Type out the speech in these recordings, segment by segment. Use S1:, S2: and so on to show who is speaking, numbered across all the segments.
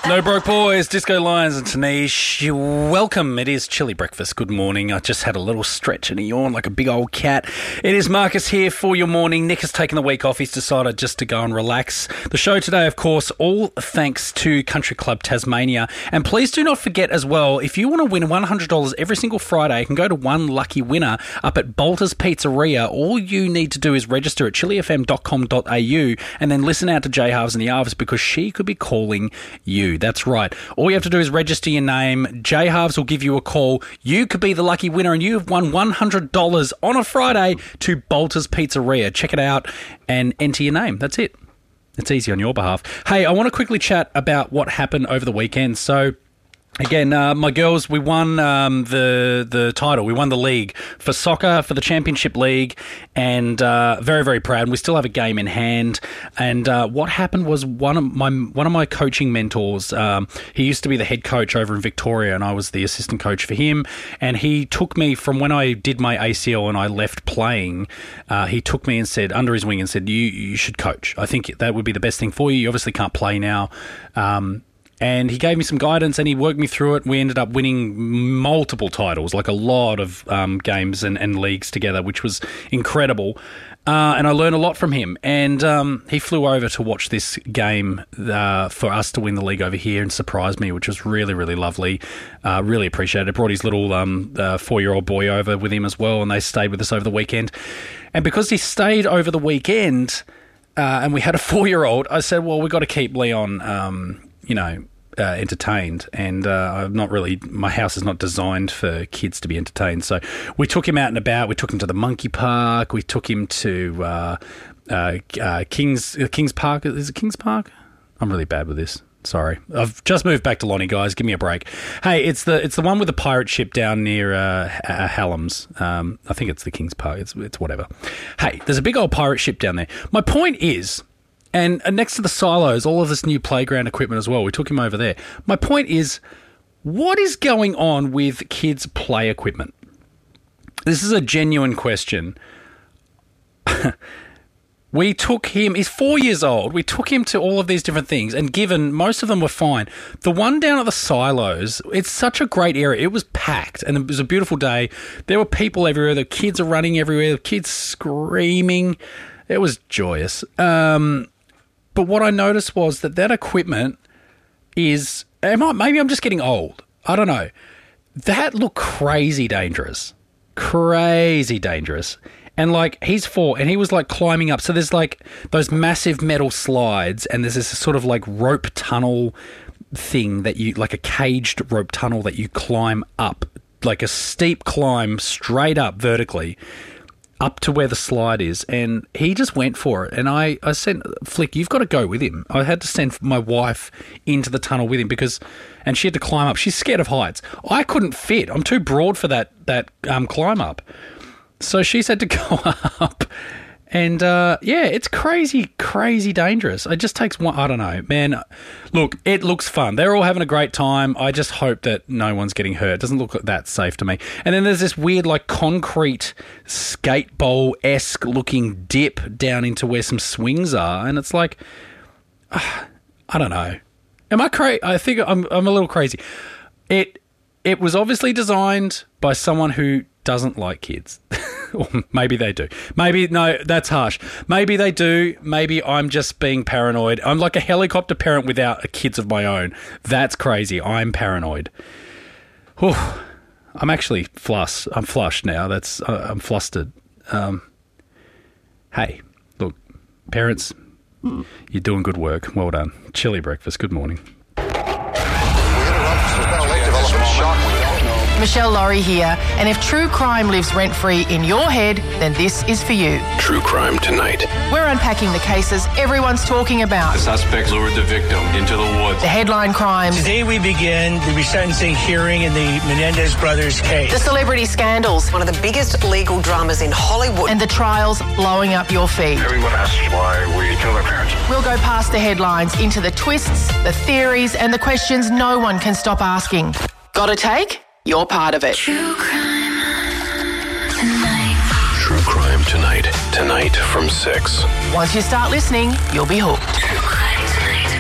S1: No Broke Boys, Disco Lions and Tanish. Welcome. It is Chilly Breakfast. Good morning. I just had a little stretch and a yawn like a big old cat. It is Marcus here for your morning. Nick has taken the week off. He's decided just to go and relax. The show today, of course, all thanks to Country Club Tasmania. And please do not forget as well, if you want to win $100 every single Friday, you can go to one lucky winner up at Bolter's Pizzeria. All you need to do is register at chillyfm.com.au and then listen out to J Halves and the Arves because she could be calling you. That's right. All you have to do is register your name. J Halves will give you a call. You could be the lucky winner and you've won $100 on a Friday to Bolter's Pizzeria. Check it out and enter your name. That's it. It's easy on your behalf. Hey, I want to quickly chat about what happened over the weekend. So, again, my girls, we won the title. We won the league for soccer, for the Championship League, and very, very proud. And we still have a game in hand. And what happened was one of my coaching mentors, he used to be the head coach over in Victoria, and I was the assistant coach for him. And he took me from when I did my ACL and I left playing. He took me and said, under his wing, and said, "You should coach. I think that would be the best thing for you. You obviously can't play now." And he gave me some guidance and he worked me through it. We ended up winning multiple titles, like a lot of games and leagues together, which was incredible. And I learned a lot from him. And he flew over to watch this game for us to win the league over here and surprised me, which was really, really lovely. Really appreciated it. Brought his little 4-year-old boy over with him as well, and they stayed with us over the weekend. And because he stayed over the weekend and we had a 4-year-old, I said, well, we've got to keep Leon entertained, and I'm not really. My house is not designed for kids to be entertained. So we took him out and about. We took him to the monkey park. We took him to Kings Park. Is it Kings Park? I'm really bad with this. Sorry, I've just moved back to Lonnie, guys. Give me a break. Hey, it's the one with the pirate ship down near Hallam's. I think it's the Kings Park. It's whatever. Hey, there's a big old pirate ship down there. My point is. And next to the silos, all of this new playground equipment as well. We took him over there. My point is, what is going on with kids' play equipment? This is a genuine question. We took him, he's 4 years old. We took him to all of these different things, and given most of them were fine. The one down at the silos, it's such a great area. It was packed, and it was a beautiful day. There were people everywhere. The kids are running everywhere. The kids screaming. It was joyous. But what I noticed was that equipment is... Maybe I'm just getting old. I don't know. That looked crazy dangerous. Crazy dangerous. And, he's 4, and he was, climbing up. So there's, those massive metal slides, and there's this sort of, rope tunnel thing that you... Like a caged rope tunnel that you climb up. Like a steep climb straight up vertically up to where the slide is, and he just went for it. And I said, Flick, you've got to go with him. I had to send my wife into the tunnel with him and she had to climb up. She's scared of heights. I couldn't fit. I'm too broad for that climb up. So she said to go up. And, it's crazy, crazy dangerous. It just takes one... I don't know. Man, look, it looks fun. They're all having a great time. I just hope that no one's getting hurt. It doesn't look that safe to me. And then there's this weird, concrete skate bowl-esque looking dip down into where some swings are. And it's I don't know. Am I crazy? I think I'm a little crazy. It was obviously designed by someone who doesn't like kids. Or maybe they do. Maybe, no, that's harsh. Maybe they do. Maybe I'm just being paranoid. I'm like a helicopter parent without kids of my own. That's crazy. I'm paranoid. Whew. I'm actually I'm flushed now. I'm flustered. Hey, look, parents, you're doing good work. Well done. Chilly breakfast. Good morning.
S2: Michelle Laurie here, and if true crime lives rent-free in your head, then this is for you.
S3: True Crime Tonight.
S2: We're unpacking the cases everyone's talking about.
S3: The suspect lured the victim into the woods.
S2: The headline crimes.
S4: Today we begin the resentencing hearing in the Menendez brothers case.
S2: The celebrity scandals.
S5: One of the biggest legal dramas in Hollywood.
S2: And the trials blowing up your feed.
S6: Everyone asks why we killed our parents.
S2: We'll go past the headlines into the twists, the theories, and the questions no one can stop asking. Got a take? You're part of it.
S7: True Crime Tonight.
S3: True Crime Tonight. Tonight from 6.
S2: Once you start listening, you'll be hooked.
S7: True Crime Tonight.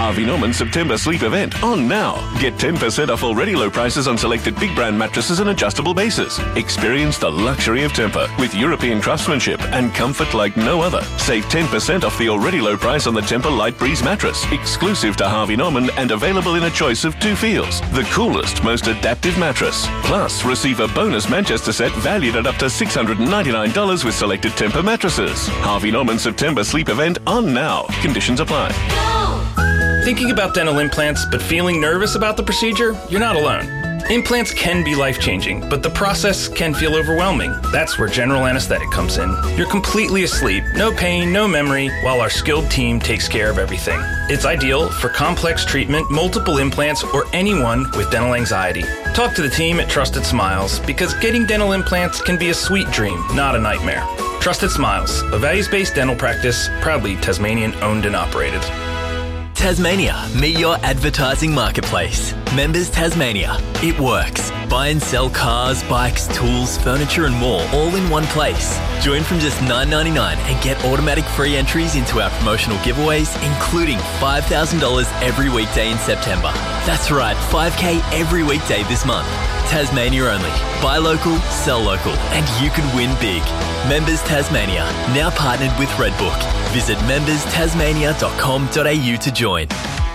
S8: Harvey Norman September sleep event on now. Get 10% off already low prices on selected big brand mattresses and adjustable bases. Experience the luxury of Tempur with European craftsmanship and comfort like no other. Save 10% off the already low price on the Tempur Light Breeze mattress, exclusive to Harvey Norman and available in a choice of 2 feels. The coolest, most adaptive mattress. Plus, receive a bonus Manchester set valued at up to $699 with selected Tempur mattresses. Harvey Norman September sleep event on now. Conditions apply.
S9: Thinking about dental implants but feeling nervous about the procedure? You're not alone. Implants can be life-changing, but the process can feel overwhelming. That's where general anesthetic comes in. You're completely asleep, no pain, no memory, while our skilled team takes care of everything. It's ideal for complex treatment, multiple implants, or anyone with dental anxiety. Talk to the team at Trusted Smiles, because getting dental implants can be a sweet dream, not a nightmare. Trusted Smiles, a values-based dental practice, proudly Tasmanian owned and operated.
S10: Tasmania, meet your advertising marketplace. Members Tasmania. It works. Buy and sell cars, bikes, tools, furniture and more all in one place. Join from just $9.99 and get automatic free entries into our promotional giveaways, including $5,000 every weekday in September. That's right, $5,000 every weekday this month. Tasmania only. Buy local, sell local, and you could win big. Members Tasmania, now partnered with Redbook. Visit memberstasmania.com.au to join.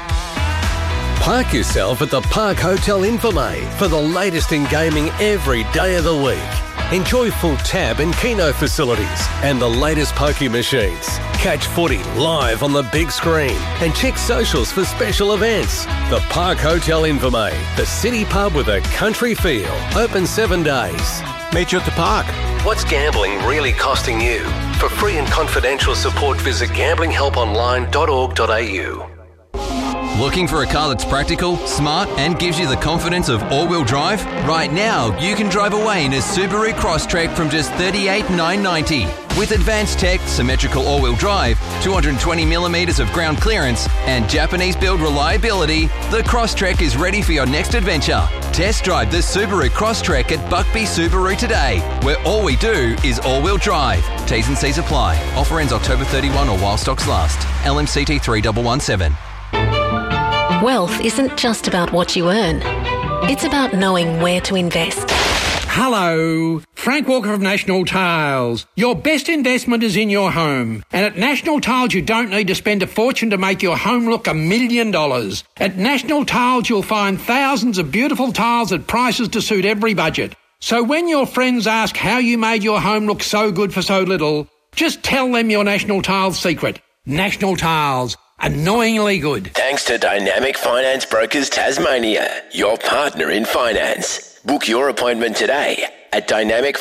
S11: Park yourself at the Park Hotel Infirmay for the latest in gaming every day of the week. Enjoy full tab and keno facilities and the latest pokie machines. Catch footy live on the big screen and check socials for special events. The Park Hotel Infirmay, the city pub with a country feel. Open 7 days.
S12: Meet you at the park.
S11: What's gambling really costing you? For free and confidential support, visit gamblinghelponline.org.au.
S13: Looking for a car that's practical, smart and gives you the confidence of all-wheel drive? Right now, you can drive away in a Subaru Crosstrek from just $38,990. With advanced tech, symmetrical all-wheel drive, 220mm of ground clearance and Japanese-build reliability, the Crosstrek is ready for your next adventure. Test drive the Subaru Crosstrek at Buckby Subaru today, where all we do is all-wheel drive. T's and C's apply. Offer ends October 31 or while stocks last. LMCT 3117.
S14: Wealth isn't just about what you earn. It's about knowing where to invest.
S15: Hello, Frank Walker of National Tiles. Your best investment is in your home. And at National Tiles, you don't need to spend a fortune to make your home look $1 million. At National Tiles, you'll find thousands of beautiful tiles at prices to suit every budget. So when your friends ask how you made your home look so good for so little, just tell them your National Tiles secret. National Tiles. Annoyingly good.
S16: Thanks to Dynamic Finance Brokers Tasmania, your partner in finance. Book your appointment today at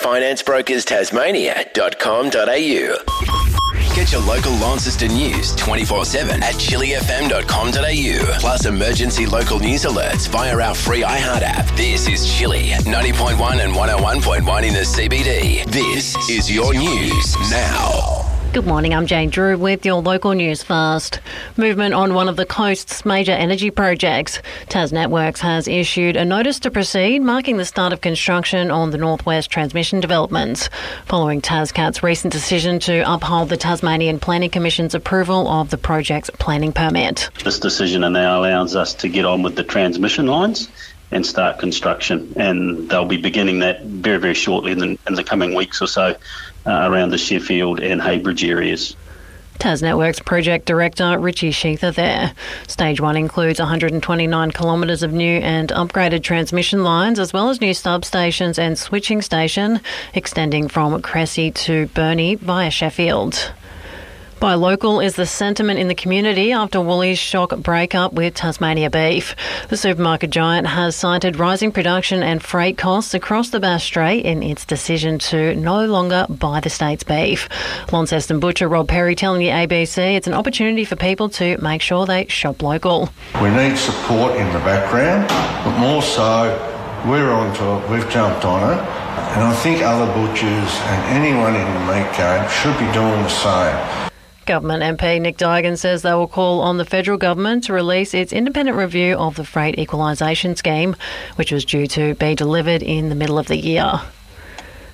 S16: dynamicfinancebrokers.tasmania.com.au. Get your local Launceston news 24/7 at chillyfm.com.au. Plus emergency local news alerts via our free iHeart app. This is Chilly 90.1 and 101.1 in the CBD. This is your news now.
S17: Good morning, I'm Jane Drew with your local news first. Movement on one of the coast's major energy projects. TasNetworks has issued a notice to proceed, marking the start of construction on the Northwest Transmission developments, following TasCat's recent decision to uphold the Tasmanian Planning Commission's approval of the project's planning permit.
S18: This decision now allows us to get on with the transmission lines and start construction, and they'll be beginning that very, very shortly in the coming weeks or so around the Sheffield and Haybridge areas.
S17: TasNetworks Project Director Richie Sheether there. Stage 1 includes 129 kilometres of new and upgraded transmission lines, as well as new substations and switching station extending from Cressy to Burnie via Sheffield. Buy local is the sentiment in the community after Woolies' shock breakup with Tasmania Beef. The supermarket giant has cited rising production and freight costs across the Bass Strait in its decision to no longer buy the state's beef. Launceston butcher Rob Perry telling the ABC it's an opportunity for people to make sure they shop local.
S19: We need support in the background, but more so we're onto it, we've jumped on it, and I think other butchers and anyone in the meat game should be doing the same.
S17: Government MP Nick Duigan says they will call on the federal government to release its independent review of the freight equalisation scheme, which was due to be delivered in the middle of the year.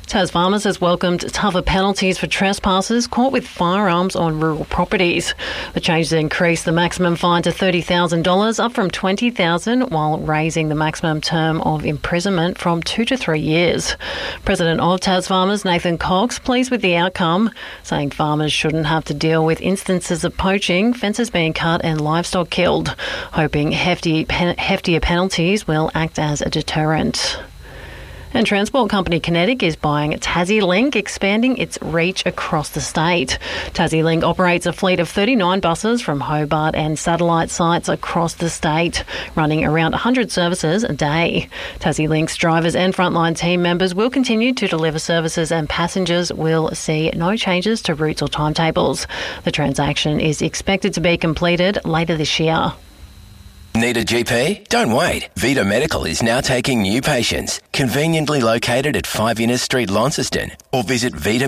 S17: Tas Farmers has welcomed tougher penalties for trespassers caught with firearms on rural properties. The changes increase the maximum fine to $30,000, up from $20,000, while raising the maximum term of imprisonment from 2 to 3 years. President of Tas Farmers, Nathan Cox, pleased with the outcome, saying farmers shouldn't have to deal with instances of poaching, fences being cut and livestock killed, hoping heftier penalties will act as a deterrent. And transport company Kinetic is buying TassieLink, expanding its reach across the state. TassieLink operates a fleet of 39 buses from Hobart and satellite sites across the state, running around 100 services a day. TassieLink's drivers and frontline team members will continue to deliver services, and passengers will see no changes to routes or timetables. The transaction is expected to be completed later this year.
S16: Need a GP? Don't wait. Vita Medical is now taking new patients. Conveniently located at 5 Innes Street, Launceston, or visit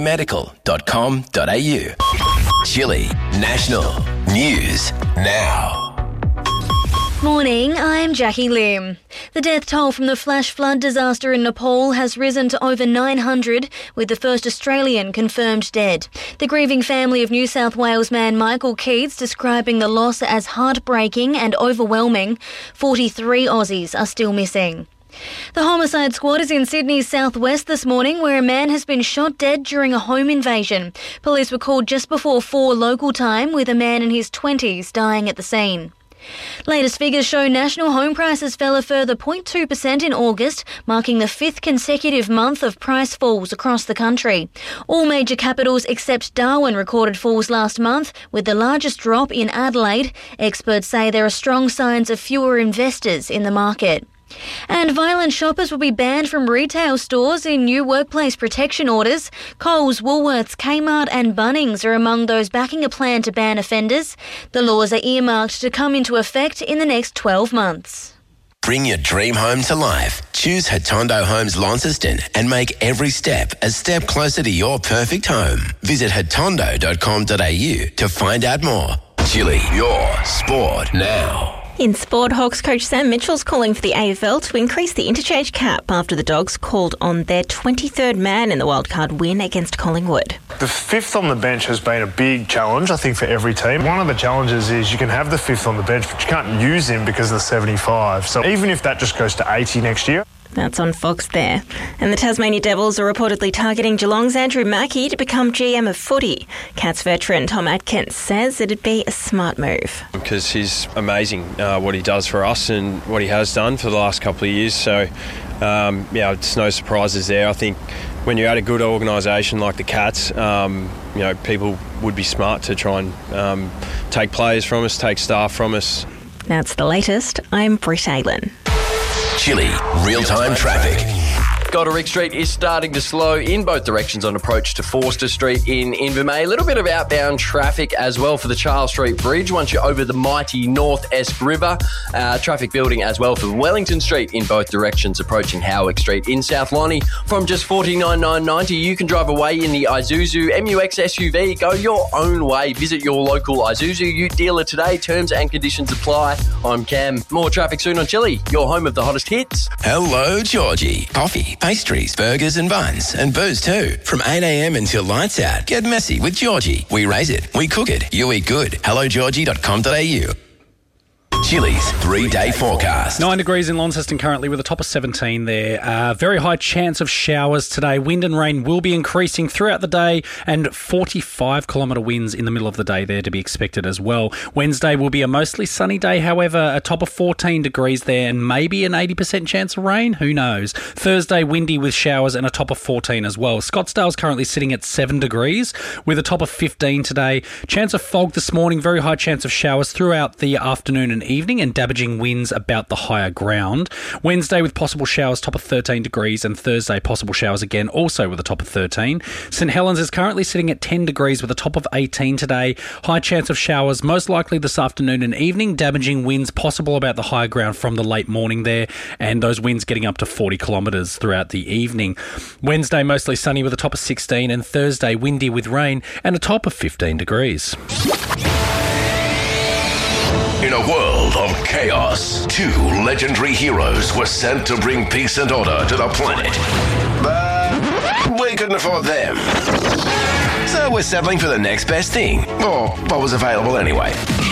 S16: vitamedical.com.au. Chile National News Now.
S12: Morning, I'm Jackie Lim. The death toll from the flash flood disaster in Nepal has risen to over 900, with the first Australian confirmed dead. The grieving family of New South Wales man Michael Keats describing the loss as heartbreaking and overwhelming. 43 Aussies are still missing. The homicide squad is in Sydney's southwest this morning, where a man has been shot dead during a home invasion. Police were called just before 4 local time, with a man in his 20s dying at the scene. Latest figures show national home prices fell a further 0.2% in August, marking the 5th consecutive month of price falls across the country. All major capitals except Darwin recorded falls last month, with the largest drop in Adelaide. Experts say there are strong signs of fewer investors in the market. And violent shoppers will be banned from retail stores in new workplace protection orders. Coles, Woolworths, Kmart and Bunnings are among those backing a plan to ban offenders. The laws are earmarked to come into effect in the next 12 months.
S16: Bring your dream home to life. Choose Hatondo Homes Launceston and make every step a step closer to your perfect home. Visit hatondo.com.au to find out more. Chile, your sport now.
S20: In sport, Hawks coach Sam Mitchell's calling for the AFL to increase the interchange cap after the Dogs called on their 23rd man in the wildcard win against Collingwood.
S21: The 5th on the bench has been a big challenge, I think, for every team. One of the challenges is you can have the 5th on the bench, but you can't use him because of the 75. So even if that just goes to 80 next year.
S20: That's on Fox there. And the Tasmania Devils are reportedly targeting Geelong's Andrew Mackie to become GM of footy. Cats veteran Tom Atkins says it'd be a smart move.
S22: Because he's amazing what he does for us and what he has done for the last couple of years. So, it's no surprises there. I think when you're at a good organisation like the Cats, people would be smart to try and take players from us, take staff from us.
S20: That's the latest. I'm Britt Aylen.
S16: Chile real-time traffic.
S23: Golderick Street is starting to slow in both directions on approach to Forster Street in Invermay. A little bit of outbound traffic as well for the Charles Street Bridge once you're over the mighty North Esk River. Traffic building as well for Wellington Street in both directions approaching Howick Street in South Lonnie. From just $49,990, you can drive away in the Isuzu MUX SUV. Go your own way. Visit your local Isuzu Ute dealer today. Terms and conditions apply. I'm Cam. More traffic soon on Chile, your home of the hottest hits.
S16: Hello, Georgie. Coffee, pastries, burgers and buns, and booze too. From 8 a.m. until lights out. Get messy with Georgie. We raise it, we cook it, you eat good. HelloGeorgie.com.au. Chile's 3-day forecast.
S1: 9 degrees in Launceston currently with a top of 17 there. Very high chance of showers today. Wind and rain will be increasing throughout the day and 45-kilometre winds in the middle of the day there to be expected as well. Wednesday will be a mostly sunny day, however, a top of 14 degrees there and maybe an 80% chance of rain. Who knows? Thursday, windy with showers and a top of 14 as well. Scottsdale's currently sitting at 7 degrees with a top of 15 today. Chance of fog this morning, very high chance of showers throughout the afternoon and evening and damaging winds about the higher ground. Wednesday with possible showers, top of 13 degrees, and Thursday possible showers again, also with a top of 13. St Helens is currently sitting at 10 degrees with a top of 18 today. High chance of showers, most likely this afternoon and evening. Damaging winds possible about the higher ground from the late morning there, and those winds getting up to 40 kilometres throughout the evening. Wednesday mostly sunny with a top of 16, and Thursday windy with rain and a top of 15 degrees.
S3: In a world of chaos, 2 legendary heroes were sent to bring peace and order to the planet.
S16: we couldn't afford them. So we're settling for the next best thing, or what was available anyway.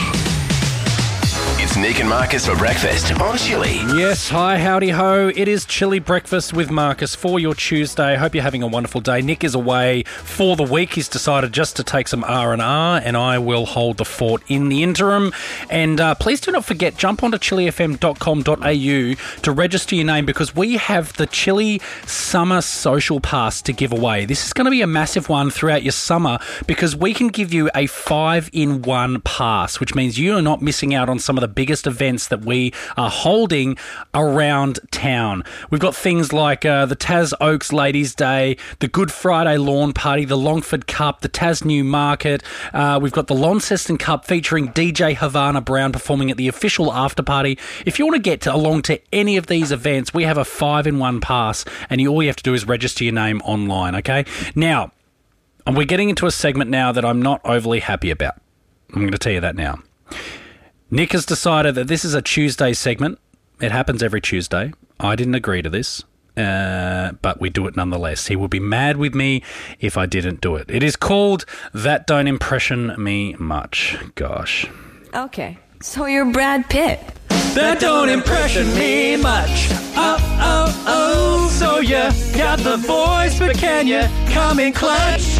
S16: It's Nick and Marcus for breakfast on Chili.
S1: Yes, hi, howdy ho. It is Chili Breakfast with Marcus for your Tuesday. Hope you're having a wonderful day. Nick is away for the week. He's decided just to take some R&R, and I will hold the fort in the interim. And please do not forget, jump onto chilifm.com.au to register your name, because we have the Chili Summer Social Pass to give away. This is going to be a massive one throughout your summer, because we can give you a 5-in-1 pass, which means you are not missing out on some of the biggest events that we are holding around town. We've got things like the Tas Oaks Ladies' Day, the Good Friday Lawn Party, the Longford Cup, the Tas New Market. We've got the Launceston Cup featuring DJ Havana Brown performing at the official after party. If you want to get along to any of these events, we have a 5-in-1 pass, and all you have to do is register your name online, okay? Now, we're getting into a segment now that I'm not overly happy about. I'm going to tell you that now. Nick has decided that this is a Tuesday segment. It happens every Tuesday. I didn't agree to this, but we do it nonetheless. He would be mad with me if I didn't do it. It is called That Don't Impression Me Much. Gosh.
S4: Okay, so you're Brad Pitt.
S1: That don't impression me much. Oh. So you got the voice, but can you come in clutch?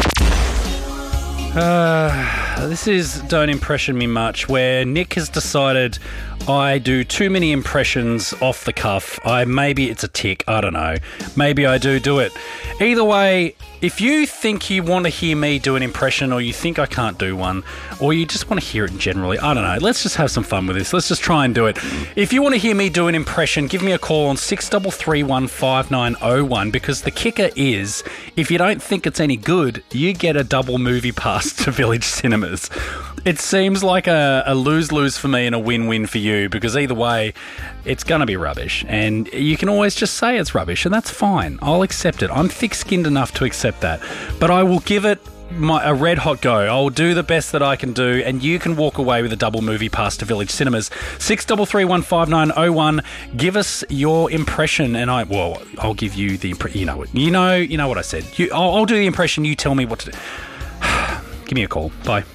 S1: This is Don't Impression Me Much, where Nick has decided I do too many impressions off the cuff. Maybe it's a tick, I don't know. Maybe I do it. Either way, if you think you want to hear me do an impression, or you think I can't do one, or you just want to hear it generally, I don't know. Let's just have some fun with this. Let's just try and do it. If you want to hear me do an impression, give me a call on 63315901, because the kicker is, if you don't think it's any good, you get a double movie pass to Village Cinemas. It seems like a lose-lose for me and a win-win for you, because either way, it's going to be rubbish. And you can always just say it's rubbish, and that's fine. I'll accept it. I'm thick-skinned enough to accept that. But I will give it a red-hot go. I'll do the best that I can do, and you can walk away with a double movie pass to Village Cinemas. 63315901. Give us your impression, and I'll give you the you know what I said. I'll do the impression. You tell me what to do. Give me a call. Bye.